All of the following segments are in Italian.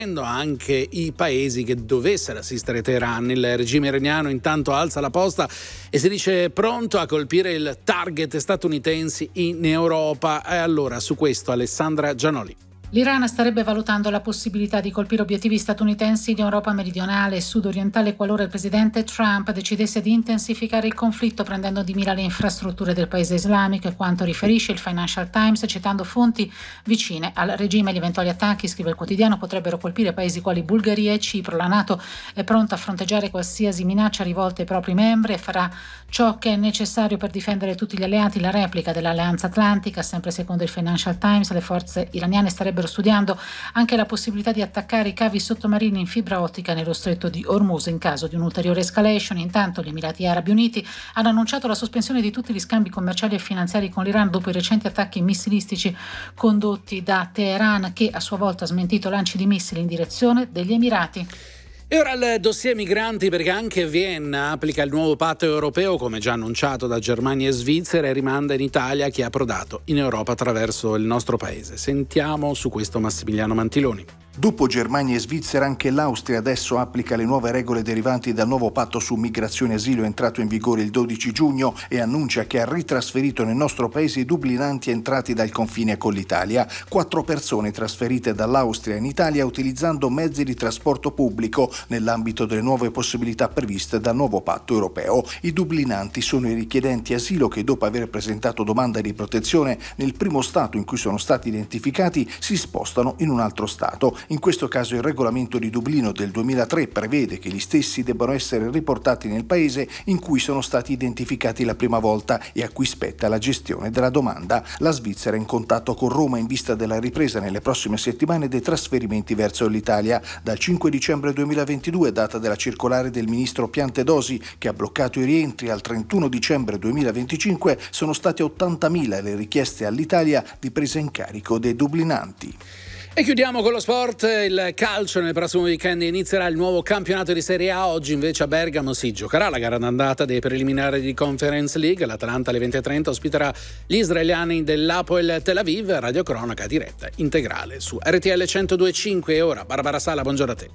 anche i paesi che dovessero assistere Teheran. Il regime iraniano intanto alza la posta e si dice pronto a colpire il target statunitensi in Europa. E allora su questo Alessandra Gianoli. L'Iran starebbe valutando la possibilità di colpire obiettivi statunitensi in Europa meridionale e sud-orientale qualora il presidente Trump decidesse di intensificare il conflitto prendendo di mira le infrastrutture del paese islamico, e quanto riferisce il Financial Times citando fonti vicine al regime. Gli eventuali attacchi, scrive il quotidiano, potrebbero colpire paesi quali Bulgaria e Cipro. La NATO è pronta a fronteggiare qualsiasi minaccia rivolta ai propri membri e farà ciò che è necessario per difendere tutti gli alleati. La replica dell'Alleanza Atlantica, sempre secondo il Financial Times, le forze iraniane starebbero studiando anche la possibilità di attaccare i cavi sottomarini in fibra ottica nello stretto di Hormuz in caso di un'ulteriore escalation. Intanto gli Emirati Arabi Uniti hanno annunciato la sospensione di tutti gli scambi commerciali e finanziari con l'Iran dopo i recenti attacchi missilistici condotti da Teheran, che a sua volta ha smentito lanci di missili in direzione degli Emirati. E ora il dossier migranti, perché anche Vienna applica il nuovo patto europeo, come già annunciato da Germania e Svizzera, e rimanda in Italia chi è approdato in Europa attraverso il nostro paese. Sentiamo su questo Massimiliano Mantiloni. Dopo Germania e Svizzera, anche l'Austria adesso applica le nuove regole derivanti dal nuovo patto su migrazione e asilo entrato in vigore il 12 giugno e annuncia che ha ritrasferito nel nostro paese i dublinanti entrati dal confine con l'Italia. 4 persone trasferite dall'Austria in Italia utilizzando mezzi di trasporto pubblico nell'ambito delle nuove possibilità previste dal nuovo patto europeo. I dublinanti sono i richiedenti asilo che, dopo aver presentato domanda di protezione nel primo stato in cui sono stati identificati, si spostano in un altro stato. In questo caso il regolamento di Dublino del 2003 prevede che gli stessi debbano essere riportati nel paese in cui sono stati identificati la prima volta e a cui spetta la gestione della domanda. La Svizzera è in contatto con Roma in vista della ripresa nelle prossime settimane dei trasferimenti verso l'Italia. Dal 5 dicembre 2022, data della circolare del ministro Piantedosi che ha bloccato i rientri, al 31 dicembre 2025 sono state 80.000 le richieste all'Italia di presa in carico dei dublinanti. E chiudiamo con lo sport, il calcio. Nel prossimo weekend inizierà il nuovo campionato di Serie A. Oggi invece a Bergamo si giocherà la gara d'andata dei preliminari di Conference League. L'Atalanta alle 20:30 ospiterà gli israeliani dell'Hapoel Tel Aviv. Radiocronaca diretta integrale su RTL 102.5. E ora Barbara Sala, buongiorno a te.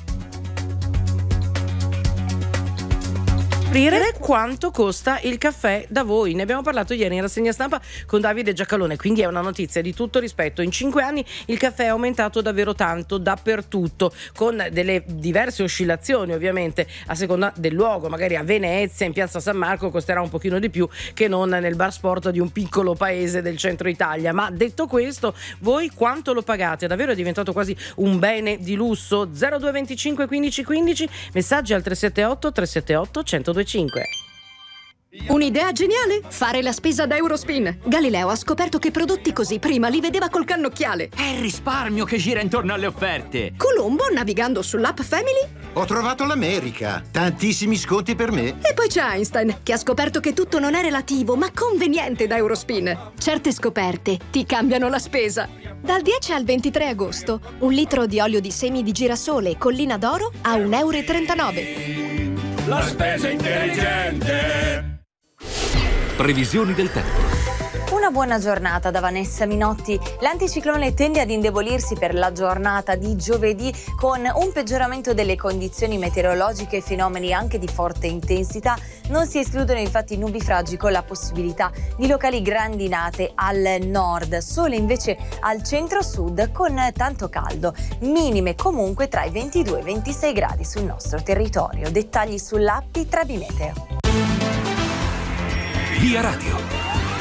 Quanto costa il caffè da voi? Ne abbiamo parlato ieri in rassegna stampa con Davide Giacalone, quindi è una notizia di tutto rispetto. In 5 anni il caffè è aumentato davvero tanto dappertutto, con delle diverse oscillazioni ovviamente a seconda del luogo. Magari a Venezia, in piazza San Marco, costerà un pochino di più che non nel bar sport di un piccolo paese del centro Italia. Ma detto questo, voi quanto lo pagate? Davvero è diventato quasi un bene di lusso? 0225 15 15, messaggi al 378 378 1025. Un'idea geniale? Fare la spesa da Eurospin. Galileo ha scoperto che prodotti così prima li vedeva col cannocchiale. È il risparmio che gira intorno alle offerte. Colombo, navigando sull'app Family, ho trovato l'America. Tantissimi sconti per me. e poi c'è Einstein, che ha scoperto che tutto non è relativo, ma conveniente da Eurospin. Certe scoperte ti cambiano la spesa. Dal 10 al 23 agosto, 1 litro di olio di semi di girasole Collina d'Oro a €1,39. La spesa intelligente. Previsioni del tempo. Una buona giornata da Vanessa Minotti. L'anticiclone tende ad indebolirsi per la giornata di giovedì con un peggioramento delle condizioni meteorologiche e fenomeni anche di forte intensità. Non si escludono infatti nubifragi con la possibilità di locali grandinate al nord. Sole invece al centro-sud con tanto caldo. Minime comunque tra i 22 e i 26 gradi sul nostro territorio. Dettagli sull'app Trabi Meteo. Via Radio.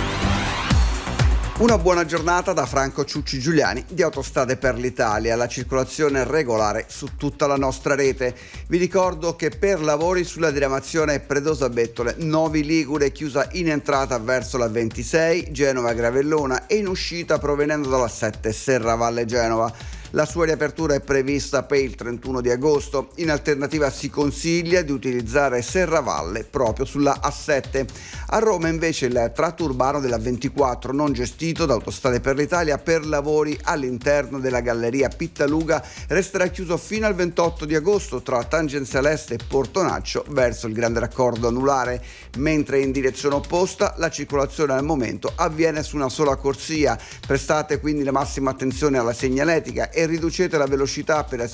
Una buona giornata da Franco Ciucci Giuliani di Autostrade per l'Italia, la circolazione regolare su tutta la nostra rete. Vi ricordo che per lavori sulla diramazione Predosa Bettole, Novi Ligure chiusa in entrata verso la 26, Genova Gravellona, e in uscita provenendo dalla 7 Serravalle Genova. La sua riapertura è prevista per il 31 di agosto. In alternativa si consiglia di utilizzare Serravalle proprio sulla A7. A Roma invece il tratto urbano della 24 non gestito da Autostrade per l'Italia per lavori all'interno della galleria Pittaluga resterà chiuso fino al 28 di agosto tra Tangenziale Est e Portonaccio verso il grande raccordo anulare, mentre in direzione opposta la circolazione al momento avviene su una sola corsia. Prestate quindi la massima attenzione alla segnaletica e riducete la velocità per